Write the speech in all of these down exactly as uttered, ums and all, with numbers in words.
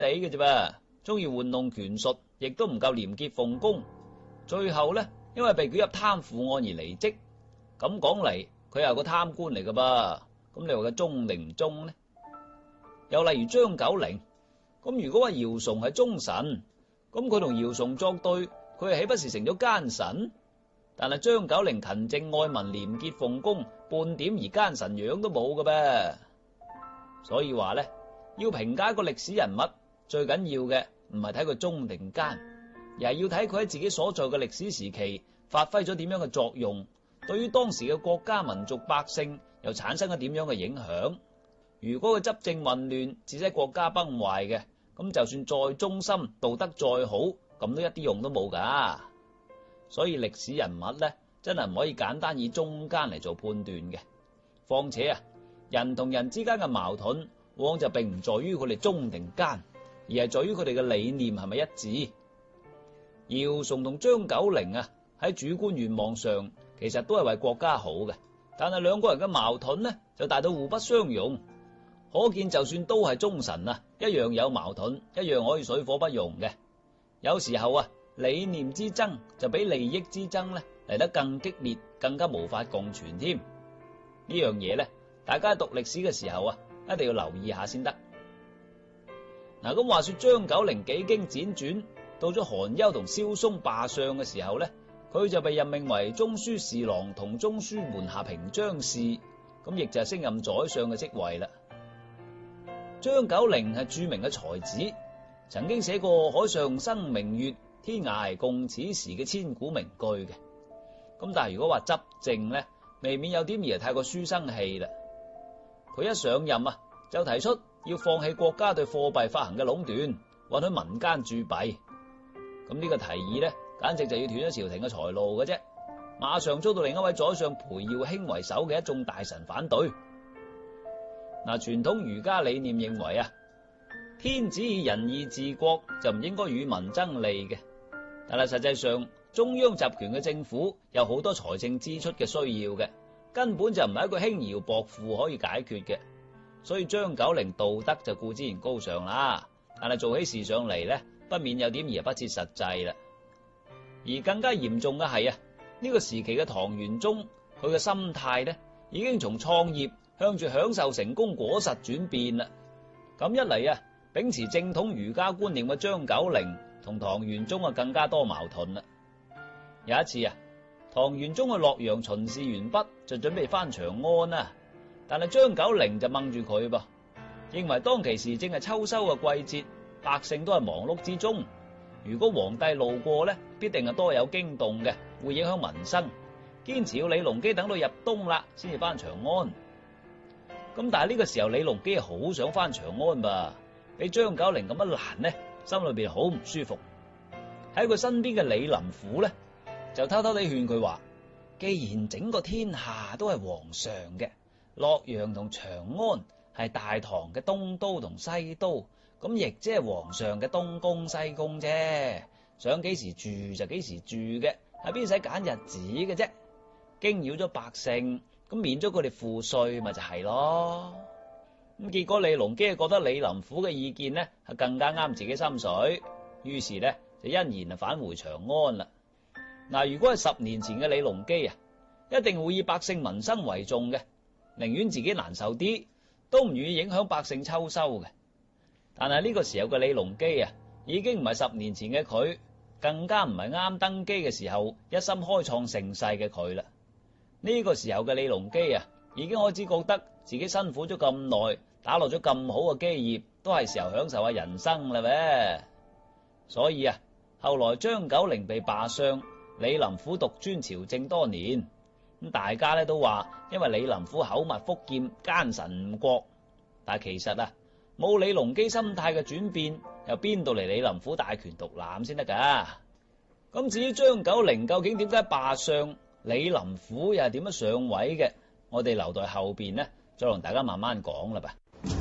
地嘅啫噃，中意玩弄權術，亦都唔夠廉潔奉公。最後咧，因為被捲入貪腐案而離職。咁講嚟，佢又係個貪官嚟噶噃。咁你話佢忠定唔忠呢？又例如張九齡，咁如果話姚崇係忠臣，咁佢同姚崇作對，佢係豈不是成咗奸臣？但係張九齡勤政愛民、廉潔奉公，半點而奸臣樣都冇嘅噃。所以話咧，要評價一個歷史人物，最緊要嘅唔係睇佢忠定奸，而係要睇佢喺自己所在嘅歷史時期發揮咗點樣嘅作用，對於當時嘅國家、民族、百姓又產生咗點樣嘅影響。如果佢執政混亂，致使國家崩壞嘅，咁就算再忠心、道德再好，咁都一啲用都冇噶。所以歷史人物咧，真係唔可以簡單以忠奸嚟做判斷嘅。況且啊，人同人之間嘅矛盾，往往就並唔在於佢哋忠定奸，而係在於佢哋嘅理念係咪一致。姚崇同張九齡啊，喺主觀願望上，其實都係為國家好嘅，但係兩個人嘅矛盾呢，就大到互不相容。可見就算都係忠臣啊，一樣有矛盾，一樣可以水火不容嘅。有時候啊，理念之爭就比利益之爭咧嚟得更激烈，更加無法共存添。呢樣嘢咧，大家讀歷史嘅時候啊，一定要留意下先得。嗱，咁話說張九齡幾經輾轉，到咗韓丘同蕭嵩罷相嘅時候咧，佢就被任命為中書侍郎同中書門下平章事，咁亦就係升任宰相嘅職位啦。張九齡係著名嘅才子，曾經寫過海上生明月，天涯共此時嘅千古名句嘅。咁但係如果話執政咧，未免有啲而係太過書生氣啦。佢一上任啊，就提出要放棄國家對貨幣發行嘅壟斷，允許民間鑄幣。咁呢個提議咧，簡直就要斷咗朝廷嘅財路嘅啫。馬上遭到另一位宰相裴耀卿為首嘅一眾大臣反對。嗱，傳統儒家理念認為啊，天子以仁義治國就唔應該與民爭利嘅。但係實際上，中央集權嘅政府有好多財政支出嘅需要嘅，根本就唔係一個輕徭薄賦可以解決嘅。所以張九齡道德就固然高尚啦，但係做起事上嚟咧，不免有點而不切實際啦。而更加嚴重嘅係啊，呢個時期嘅唐玄宗，佢嘅心態咧，已經從創業向住享受成功果實轉變啦。咁一嚟啊，秉持正統儒家觀念嘅張九齡同唐玄宗啊更加多矛盾啦。有一次啊，唐玄宗去洛陽巡視完畢，就準備翻長安啦。但係張九齡就掹住佢噃，認為當其時正係秋收嘅季節，百姓都係忙碌之中，如果皇帝路過咧，必定係多有驚動嘅，會影響民生。堅持要李隆基等到入冬啦，先至翻長安。咁但係呢個時候，李隆基好想翻長安噃，俾張九齡咁一攔呢，心裏邊好唔舒服。喺佢身邊嘅李林甫咧，就偷偷地勸佢話：既然整個天下都係皇上嘅，洛陽同長安係大唐嘅東都同西都，咁亦即係皇上嘅東宮西宮啫。想幾時住就幾時住嘅，喺邊使揀日子嘅啫？驚擾咗百姓，咁免咗佢哋賦稅，咪就係咯。咁結果李隆基覺得李林甫嘅意見呢係更加啱自己心水，於是呢就欣然啊返回長安啦。嗱，如果係十年前嘅李隆基啊，一定會以百姓民生為重嘅，寧願自己難受啲，都唔願意影響百姓秋收嘅。但係呢個時候嘅李隆基啊，已經唔係十年前嘅佢，更加唔係啱登基嘅時候一心開創盛世嘅佢啦。呢個時候嘅李隆基啊，已經開始覺得自己辛苦咗咁耐，打落咗咁好嘅基業，都係時候享受下人生啦咩？所以啊，後來張九齡被罷相，李林甫獨尊朝政多年。咁大家咧都話，因為李林甫口蜜腹劍，奸臣誤國。但係其實啊，冇李隆基心態嘅轉變，又邊度嚟李林甫大權獨攬先得噶？咁至於張九齡究竟點解罷相，李林甫又係點樣上位嘅？我哋留待後邊呢，再同大家慢慢講啦吧。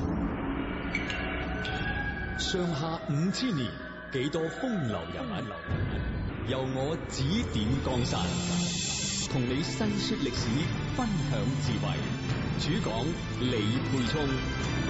上下五千年，幾多風流人物，由我指點江山，同你細說歷史，分享智慧。主講李沛聰。